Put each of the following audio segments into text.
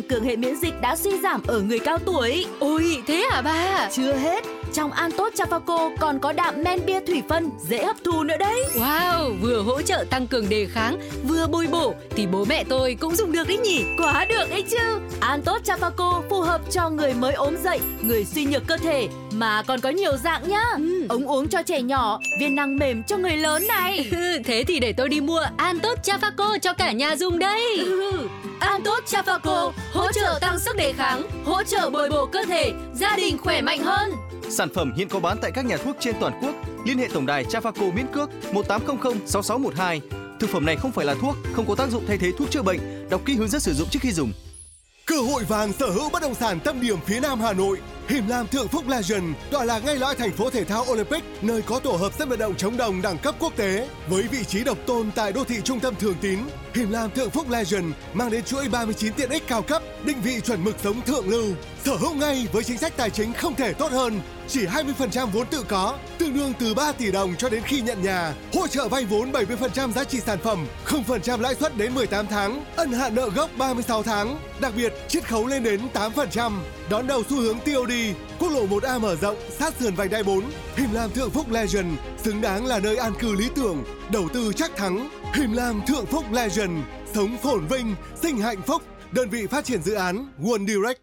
cường hệ miễn dịch đã suy giảm ở người cao tuổi. Ôi, thế hả ba? Chưa hết, trong An Tốt Chafaco còn có đạm men bia thủy phân dễ hấp thu nữa đấy. Wow, vừa hỗ trợ tăng cường đề kháng, vừa bồi bổ thì bố mẹ tôi cũng dùng được đấy nhỉ. Quá được ấy chứ. An Tốt Chafaco phù hợp cho người mới ốm dậy, người suy nhược cơ thể, mà còn có nhiều dạng nhá. Ống uống cho trẻ nhỏ, viên nang mềm cho người lớn này. Thế thì để tôi đi mua An Tốt Chafaco cho cả nhà dùng đây. An Tốt Chafaco hỗ trợ tăng sức đề kháng, hỗ trợ bồi bổ cơ thể, gia đình khỏe mạnh hơn. Sản phẩm hiện có bán tại các nhà thuốc trên toàn quốc. Liên hệ tổng đài Chafaco miễn cước 1800 6612. Thực phẩm này không phải là thuốc, không có tác dụng thay thế thuốc chữa bệnh. Đọc kỹ hướng dẫn sử dụng trước khi dùng. Cơ hội vàng sở hữu bất động sản tâm điểm phía Nam Hà Nội. Him Lam Thượng Phúc Legend tọa lạc ngay lõi thành phố thể thao Olympic, nơi có tổ hợp sân vận động chống đồng đẳng cấp quốc tế. Với vị trí độc tôn tại đô thị trung tâm Thường Tín, Him Lam Thượng Phúc Legend mang đến chuỗi 39 tiện ích cao cấp, định vị chuẩn mực sống thượng lưu. Sở hữu ngay với chính sách tài chính không thể tốt hơn. Chỉ 20% vốn tự có, tương đương từ 3 tỷ đồng cho đến khi nhận nhà. Hỗ trợ vay vốn 70% giá trị sản phẩm, 0% lãi suất đến 18 tháng, ân hạn nợ gốc 36 tháng. Đặc biệt, chiết khấu lên đến 8%. Đón đầu xu hướng TOD, quốc lộ 1A mở rộng, sát sườn vành đai 4. Him Lam Thượng Phúc Legend xứng đáng là nơi an cư lý tưởng, đầu tư chắc thắng. Him Lam Thượng Phúc Legend, sống phồn vinh, sinh hạnh phúc. Đơn vị phát triển dự án One Direct.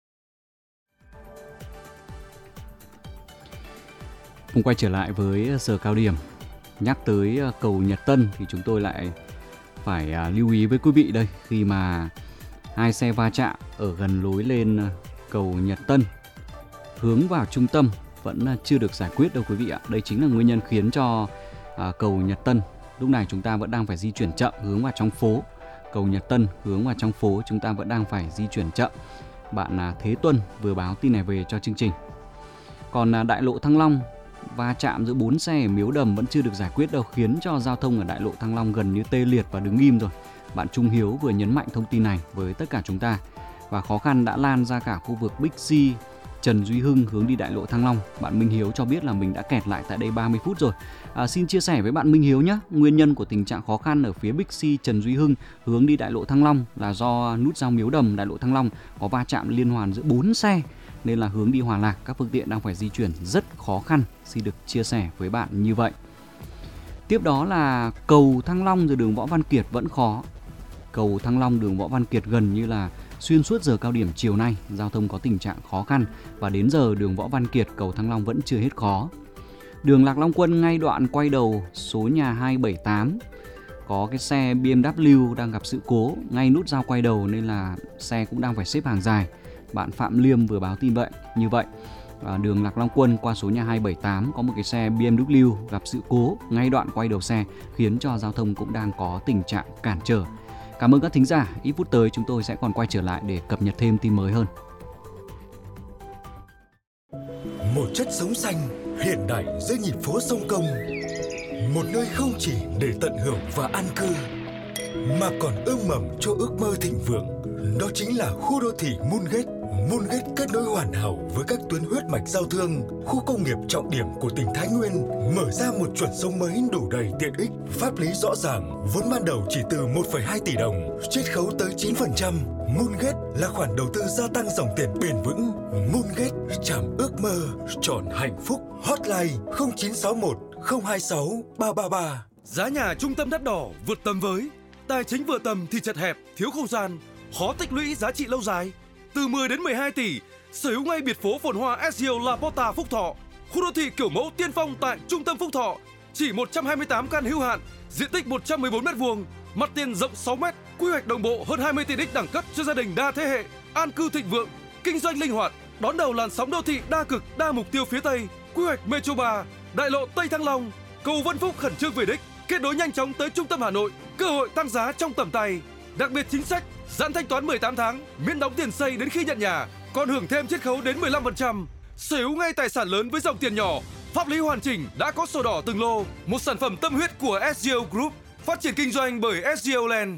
Cùng quay trở lại với giờ cao điểm. Nhắc tới cầu Nhật Tân thì chúng tôi lại phải lưu ý với quý vị đây, khi mà hai xe va chạm ở gần lối lên cầu Nhật Tân hướng vào trung tâm vẫn chưa được giải quyết đâu quý vị ạ. Đây chính là nguyên nhân khiến cho cầu Nhật Tân lúc này chúng ta vẫn đang phải di chuyển chậm hướng vào trong phố. Cầu Nhật Tân hướng vào trong phố chúng ta vẫn đang phải di chuyển chậm. Bạn Thế Tuân vừa báo tin này về cho chương trình. Còn đại lộ Thăng Long, va chạm giữa 4 xe ở Miếu Đầm vẫn chưa được giải quyết đâu, khiến cho giao thông ở đại lộ Thăng Long gần như tê liệt và đứng im rồi. Bạn Trung Hiếu vừa nhấn mạnh thông tin này với tất cả chúng ta. Và khó khăn đã lan ra cả khu vực Big C, Trần Duy Hưng hướng đi đại lộ Thăng Long. Bạn Minh Hiếu cho biết là mình đã kẹt lại tại đây 30 phút rồi. Xin chia sẻ với bạn Minh Hiếu nhé. Nguyên nhân của tình trạng khó khăn ở phía Big C, Trần Duy Hưng hướng đi đại lộ Thăng Long là do nút giao Miếu Đầm, đại lộ Thăng Long có va chạm liên hoàn giữa 4 xe. Nên là hướng đi Hòa Lạc các phương tiện đang phải di chuyển rất khó khăn. Xin được chia sẻ với bạn như vậy. Tiếp đó là cầu Thăng Long rồi đường Võ Văn Kiệt vẫn khó. Cầu Thăng Long đường Võ Văn Kiệt gần như là xuyên suốt giờ cao điểm chiều nay giao thông có tình trạng khó khăn, và đến giờ đường Võ Văn Kiệt cầu Thăng Long vẫn chưa hết khó. Đường Lạc Long Quân ngay đoạn quay đầu số nhà 278 có cái xe BMW đang gặp sự cố ngay nút giao quay đầu nên là xe cũng đang phải xếp hàng dài. Bạn Phạm Liêm vừa báo tin vậy như vậy. Đường Lạc Long Quân qua số nhà 278 có một cái xe BMW gặp sự cố ngay đoạn quay đầu xe, khiến cho giao thông cũng đang có tình trạng cản trở. Cảm ơn các thính giả. Ít phút tới chúng tôi sẽ còn quay trở lại để cập nhật thêm tin mới hơn. Một chất sống xanh hiện đại giữa nhịp phố sông Công, một nơi không chỉ để tận hưởng và an cư mà còn ươm mầm cho ước mơ thịnh vượng. Đó chính là khu đô thị Moongate. Moongate kết nối hoàn hảo với các tuyến huyết mạch giao thương, khu công nghiệp trọng điểm của tỉnh Thái Nguyên, mở ra một chuẩn sống mới đủ đầy tiện ích, pháp lý rõ ràng, vốn ban đầu chỉ từ 1,2 tỷ đồng, chiết khấu tới 9%. Moongate là khoản đầu tư gia tăng dòng tiền bền vững. Moongate chạm ước mơ, trọn hạnh phúc. Hotline 0961 026 333. Giá nhà trung tâm đắt đỏ vượt tầm với, tài chính vừa tầm thì chật hẹp, thiếu không gian, khó tích lũy giá trị lâu dài. Từ 10 đến 12 tỷ, sở hữu ngay biệt phố phồn hoa SGL La Porta Phúc Thọ, khu đô thị kiểu mẫu tiên phong tại trung tâm Phúc Thọ, chỉ 128 căn hữu hạn, diện tích 114 m², mặt tiền rộng 6 m, quy hoạch đồng bộ hơn 20 tiện ích đẳng cấp cho gia đình đa thế hệ, an cư thịnh vượng, kinh doanh linh hoạt, đón đầu làn sóng đô thị đa cực, đa mục tiêu phía Tây, quy hoạch Metro 3, đại lộ Tây Thăng Long, cầu Vân Phúc khẩn trương về đích, kết nối nhanh chóng tới trung tâm Hà Nội, cơ hội tăng giá trong tầm tay. Đặc biệt chính sách giãn thanh toán 18 tháng, miễn đóng tiền xây đến khi nhận nhà, còn hưởng thêm chiết khấu đến 15%. Sở hữu ngay tài sản lớn với dòng tiền nhỏ, pháp lý hoàn chỉnh, đã có sổ đỏ từng lô, một sản phẩm tâm huyết của SGL Group, phát triển kinh doanh bởi SGL Land.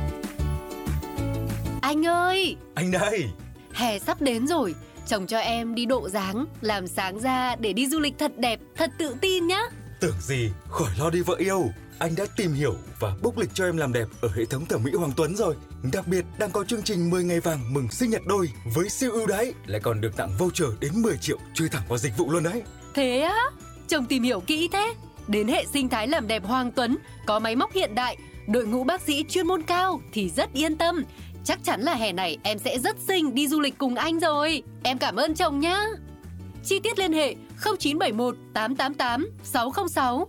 Anh ơi! Anh đây! Hè sắp đến rồi, chồng cho em đi độ dáng, làm sáng ra để đi du lịch thật đẹp, thật tự tin nhá. Tưởng gì, khỏi lo đi vợ yêu. anh đã tìm hiểu và book lịch cho em làm đẹp ở hệ thống thẩm mỹ Hoàng Tuấn rồi. Đặc biệt đang có chương trình 10 ngày vàng mừng sinh nhật đôi với siêu ưu đãi, lại còn được tặng voucher đến 10 triệu chui thẳng vào dịch vụ luôn đấy. Thế á? Chồng tìm hiểu kỹ thế. Đến hệ sinh thái làm đẹp Hoàng Tuấn có máy móc hiện đại, đội ngũ bác sĩ chuyên môn cao thì rất yên tâm. Chắc chắn là hè này em sẽ rất xinh đi du lịch cùng anh rồi. Em cảm ơn chồng nhá. Chi tiết liên hệ 0971 888 606.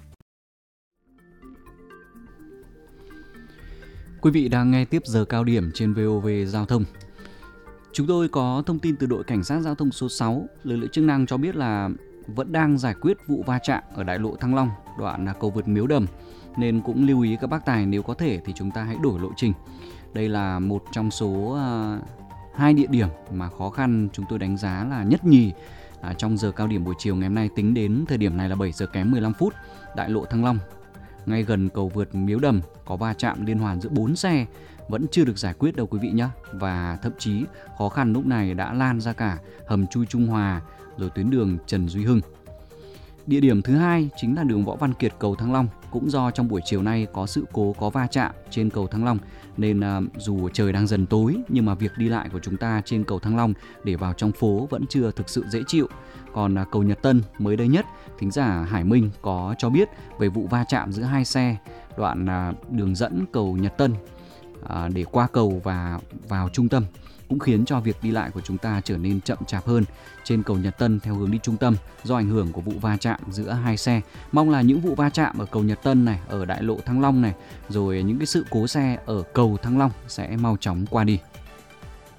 Quý vị đang nghe tiếp giờ cao điểm trên VOV Giao thông. Chúng tôi có thông tin từ đội cảnh sát giao thông số 6. Lực lượng chức năng cho biết là vẫn đang giải quyết vụ va chạm ở đại lộ Thăng Long, đoạn cầu vượt Miếu Đầm. Nên cũng lưu ý các bác tài, nếu có thể thì chúng ta hãy đổi lộ trình. Đây là một trong số 2 địa điểm mà khó khăn chúng tôi đánh giá là nhất nhì trong giờ cao điểm buổi chiều ngày hôm nay. Tính đến thời điểm này là 7 giờ kém 15 phút. Đại lộ Thăng Long, ngay gần cầu vượt Miếu Đầm, có va chạm liên hoàn giữa 4 xe vẫn chưa được giải quyết đâu quý vị nhé. Và thậm chí khó khăn lúc này đã lan ra cả hầm chui Trung Hòa rồi tuyến đường Trần Duy Hưng. Địa điểm thứ hai chính là đường Võ Văn Kiệt, cầu Thăng Long. Cũng do trong buổi chiều nay có sự cố có va chạm trên cầu Thăng Long nên dù trời đang dần tối nhưng mà việc đi lại của chúng ta trên cầu Thăng Long để vào trong phố vẫn chưa thực sự dễ chịu. Còn cầu Nhật Tân mới đây nhất, thính giả Hải Minh có cho biết về vụ va chạm giữa hai xe đoạn đường dẫn cầu Nhật Tân để qua cầu và vào trung tâm, cũng khiến cho việc đi lại của chúng ta trở nên chậm chạp hơn trên cầu Nhật Tân theo hướng đi trung tâm do ảnh hưởng của vụ va chạm giữa hai xe. Mong là những vụ va chạm ở cầu Nhật Tân này, ở đại lộ Thăng Long này, rồi những cái sự cố xe ở cầu Thăng Long sẽ mau chóng qua đi.